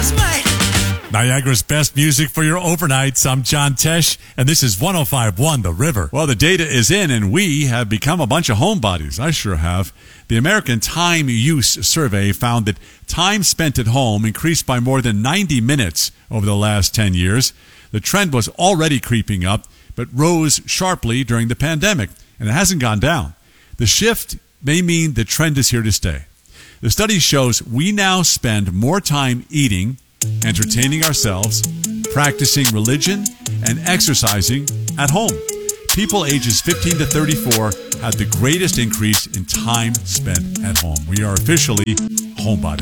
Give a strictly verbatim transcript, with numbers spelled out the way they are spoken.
Niagara's best music for your overnights. I'm John Tesh, and this is one oh five point one The River. Well, the data is in, and we have become a bunch of homebodies. I sure have. The American Time Use Survey found that time spent at home increased by more than ninety minutes over the last ten years. The trend was already creeping up, but rose sharply during the pandemic, and it hasn't gone down. The shift may mean the trend is here to stay. The study shows we now spend more time eating, entertaining ourselves, practicing religion, and exercising at home. People ages fifteen to thirty-four had the greatest increase in time spent at home. We are officially homebodies.